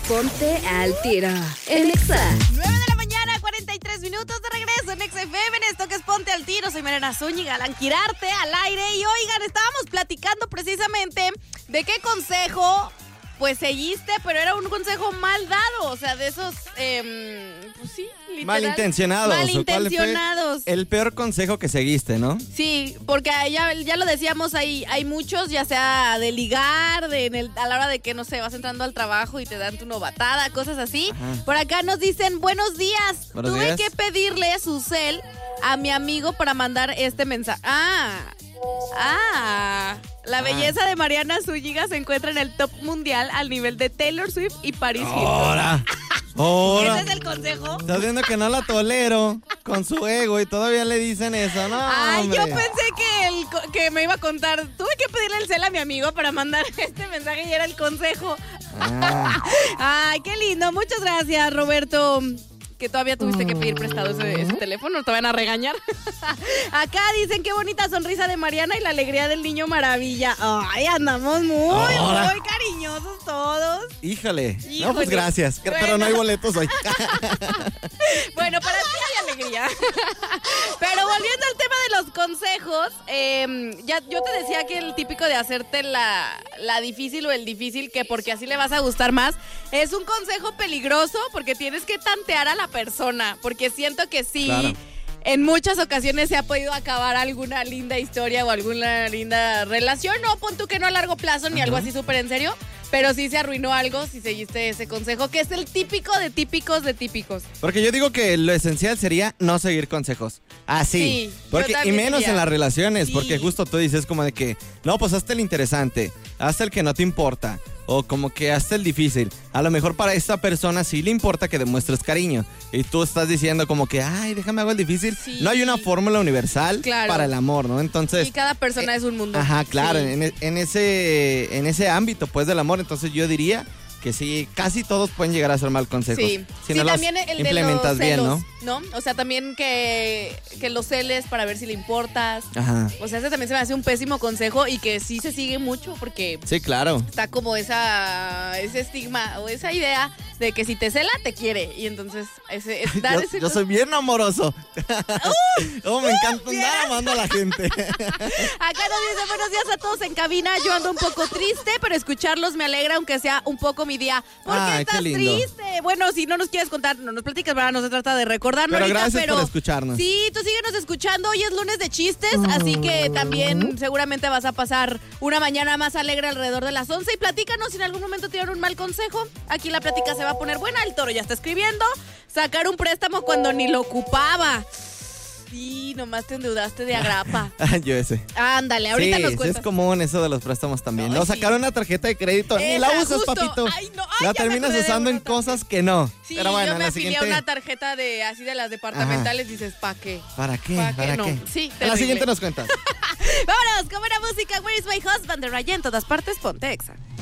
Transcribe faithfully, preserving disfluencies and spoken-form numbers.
Ponte al tiro en Exa. nueve de la mañana, cuarenta y tres minutos de regreso en Exa F M, en esto que es Ponte al Tiro. Soy Mariana Zúñiga, Galán Quirarte al aire. Y oigan, estábamos platicando precisamente de qué consejo pues seguiste, pero era un consejo mal dado, o sea, de esos, eh, pues sí, literal. Malintencionados. Malintencionados. El peor consejo que seguiste, ¿no? Sí, porque ya, ya lo decíamos, hay, hay muchos, ya sea de ligar, de en el, a la hora de que, no sé, vas entrando al trabajo y te dan tu novatada, cosas así. Ajá. Por acá nos dicen, buenos días, buenos tuve días. que pedirle su cel a mi amigo para mandar este mensaje. Ah, ah... La belleza ah. de Mariana Zúñiga se encuentra en el top mundial al nivel de Taylor Swift y Paris Hilton. ¡Ahora! ¡Ahora! ¿Ese es el consejo? Estás viendo que no la tolero con su ego y todavía le dicen eso, ¿no? Ay, hombre. yo pensé que, el, que me iba a contar. Tuve que pedirle el cel a mi amigo para mandar este mensaje y era el consejo. Ah. Ay, qué lindo. Muchas gracias, Roberto. Que todavía tuviste que pedir prestado ese, ese teléfono, te van a regañar. Acá dicen qué bonita sonrisa de Mariana y la alegría del niño maravilla. Ay, andamos muy, Ahora. muy cariñosos todos. Híjole. Híjole. No, pues gracias, bueno. pero no hay boletos hoy. Bueno, para ti hay alegría. Pero volviendo al tema de los consejos, eh, ya yo te decía que el típico de hacerte la, la difícil o el difícil, que porque así le vas a gustar más, es un consejo peligroso porque tienes que tantear a la persona, porque siento que sí, claro. En muchas ocasiones se ha podido acabar alguna linda historia o alguna linda relación, no pon tú que no a largo plazo ni uh-huh. algo así súper en serio, pero sí se arruinó algo si seguiste ese consejo, que es el típico de típicos de típicos. Porque yo digo que lo esencial sería no seguir consejos. Así. Sí, porque y menos diría. En las relaciones, sí. Porque justo tú dices como de que, no, pues hazte el interesante, hazte el que no te importa. O como que hazte el difícil. A lo mejor para esta persona sí le importa que demuestres cariño. Y tú estás diciendo como que, ay, déjame hago el difícil. Sí. No hay una fórmula universal claro. para el amor, ¿no? Entonces. Y cada persona eh, es un mundo. Ajá, claro. Sí. En, en, ese, en ese ámbito, pues, del amor. Entonces yo diría que sí, casi todos pueden llegar a ser mal consejos. Sí, si sí no también los el implementas de los celos, bien, ¿no? ¿no? O sea, también que, que los celes para ver si le importas. Ajá. O sea, ese también se me hace un pésimo consejo y que sí se sigue mucho porque... Sí, claro. Está como esa ese estigma o esa idea de que si te cela, te quiere. Y entonces, ese, es dar yo, ese... Yo soy bien amoroso. Uh, oh, me encanta uh, andar amando a la gente. Acá nos dice, buenos días a todos en cabina. Yo ando un poco triste, pero escucharlos me alegra, aunque sea un poco mi día. ¿Por qué Ay, estás qué lindo. triste? Bueno, si no nos quieres contar, no nos platicas, ¿verdad? No se trata de recordarnos pero ahorita, gracias pero... por escucharnos. Sí, tú síguenos escuchando. Hoy es lunes de chistes, así que también seguramente vas a pasar una mañana más alegre alrededor de las once. Y platícanos si en algún momento te dieron un mal consejo. Aquí la plática se va a poner buena. El Toro ya está escribiendo. Sacar un préstamo cuando ni lo ocupaba. Sí, nomás te endeudaste de agrapa. Yo ese. Ándale, ahorita sí, nos cuentas. Es común eso de los préstamos también. Ay, no, sí. sacar una tarjeta de crédito, Esa, ni la usas, justo. papito. Ay, no. Ay, la ya terminas me usando en cosas que no. Sí, pero bueno, yo me la afilié siguiente... a una tarjeta de así de las departamentales. Ajá. Dices, ¿para qué? ¿Para qué? ¿Para, ¿Para qué? No. qué? Sí, en la siguiente nos cuentas. Vámonos con buena música. Where is my husband? De Ryan, en todas partes, ponte Exa.